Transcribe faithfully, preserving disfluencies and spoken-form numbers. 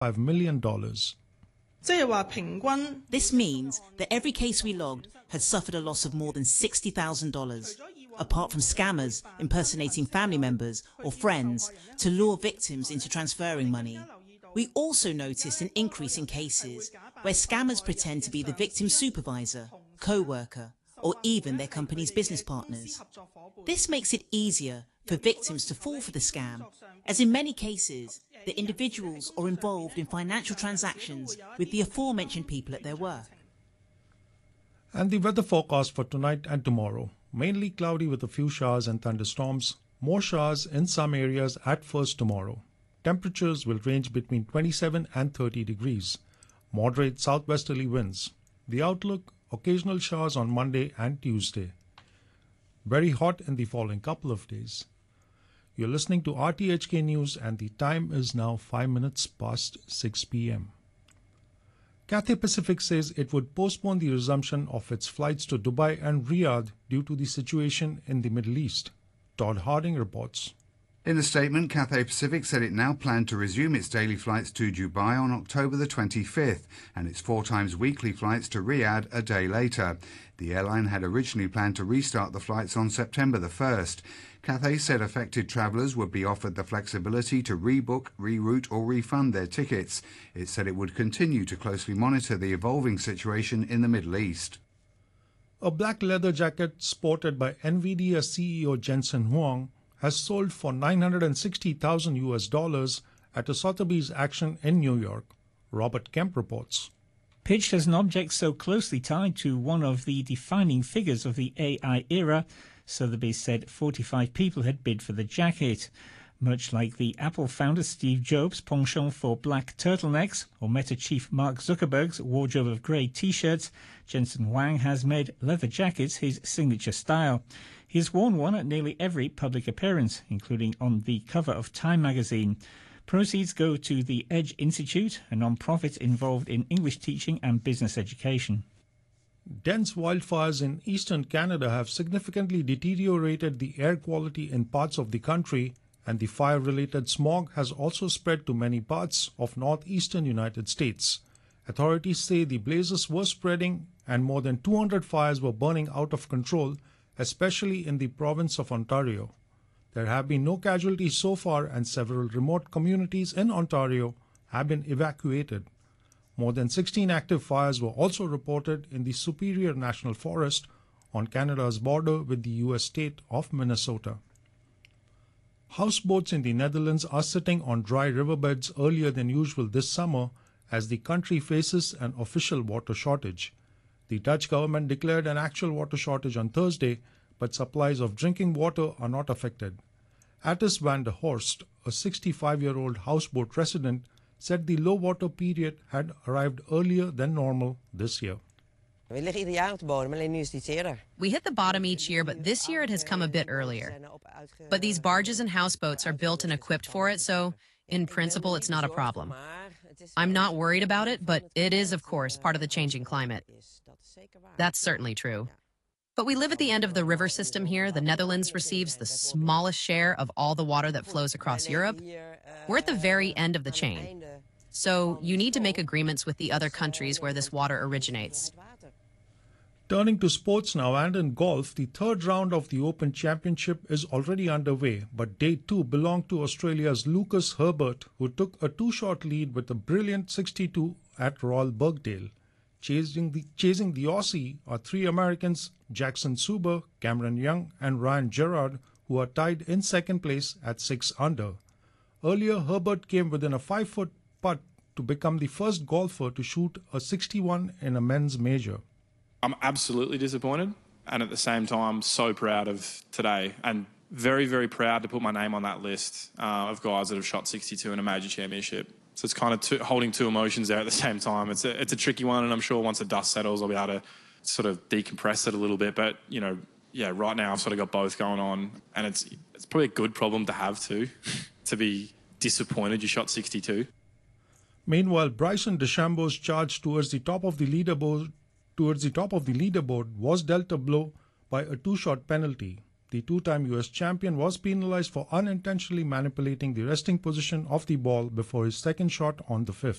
five million dollars. This means that every case we logged had suffered a loss of more than sixty thousand dollars, apart from scammers impersonating family members or friends to lure victims into transferring money. We also noticed an increase in cases where scammers pretend to be the victim's supervisor, co-worker, or even their company's business partners. This makes it easier for victims to fall for the scam, as in many cases, the individuals are involved in financial transactions with the aforementioned people at their work. And the weather forecast for tonight and tomorrow. Mainly cloudy with a few showers and thunderstorms. More showers in some areas at first tomorrow. Temperatures will range between twenty-seven and thirty degrees. Moderate southwesterly winds. The outlook, occasional showers on Monday and Tuesday. Very hot in the following couple of days. You're listening to R T H K News and the time is now five minutes past six p m Cathay Pacific says it would postpone the resumption of its flights to Dubai and Riyadh due to the situation in the Middle East. Todd Harding reports. In a statement, Cathay Pacific said it now planned to resume its daily flights to Dubai on October the twenty-fifth and its four times weekly flights to Riyadh a day later. The airline had originally planned to restart the flights on September the first. Cathay said affected travellers would be offered the flexibility to rebook, reroute or refund their tickets. It said it would continue to closely monitor the evolving situation in the Middle East. A black leather jacket sported by NVIDIA C E O Jensen Huang has sold for nine hundred sixty thousand U S dollars at a Sotheby's auction in New York. Robert Kemp reports. Pitched as an object so closely tied to one of the defining figures of the A I era, Sotheby's said forty-five people had bid for the jacket. Much like the Apple founder Steve Jobs' penchant for black turtlenecks or Meta chief Mark Zuckerberg's wardrobe of grey T-shirts, Jensen Huang has made leather jackets his signature style. He has worn one at nearly every public appearance, including on the cover of Time magazine. Proceeds go to the Edge Institute, a non-profit involved in English teaching and business education. Dense wildfires in eastern Canada have significantly deteriorated the air quality in parts of the country, and the fire-related smog has also spread to many parts of northeastern United States. Authorities say the blazes were spreading and more than two hundred fires were burning out of control, especially in the province of Ontario. There have been no casualties so far and several remote communities in Ontario have been evacuated. More than sixteen active fires were also reported in the Superior National Forest on Canada's border with the U S state of Minnesota. Houseboats in the Netherlands are sitting on dry riverbeds earlier than usual this summer as the country faces an official water shortage. The Dutch government declared an actual water shortage on Thursday, but supplies of drinking water are not affected. Attis van der Horst, a sixty-five-year-old houseboat resident, said the low water period had arrived earlier than normal this year. We hit the bottom each year, but this year it has come a bit earlier. But these barges and houseboats are built and equipped for it, so in principle it's not a problem. I'm not worried about it, but it is, of course, part of the changing climate. That's certainly true. But we live at the end of the river system here. The Netherlands receives the smallest share of all the water that flows across Europe. We're at the very end of the chain. So you need to make agreements with the other countries where this water originates. Turning to sports now, and in golf, the third round of the Open Championship is already underway, but day two belonged to Australia's Lucas Herbert, who took a two-shot lead with a brilliant sixty-two at Royal Birkdale. Chasing the, chasing the Aussie are three Americans, Jackson Suber, Cameron Young and Ryan Gerard, who are tied in second place at six under. Earlier, Herbert came within a five-foot putt to become the first golfer to shoot a sixty-one in a men's major. I'm absolutely disappointed and at the same time so proud of today and very, very proud to put my name on that list uh, of guys that have shot sixty-two in a major championship. So it's kind of two, holding two emotions there at the same time. It's a, it's a tricky one, and I'm sure once the dust settles I'll be able to sort of decompress it a little bit. But, you know, yeah, right now I've sort of got both going on, and it's it's probably a good problem to have too, to be disappointed you shot sixty-two. Meanwhile, Bryson DeChambeau's charge towards the top of the leaderboard towards the top of the leaderboard was dealt a blow by a two-shot penalty. The two-time U S champion was penalized for unintentionally manipulating the resting position of the ball before his second shot on the fifth.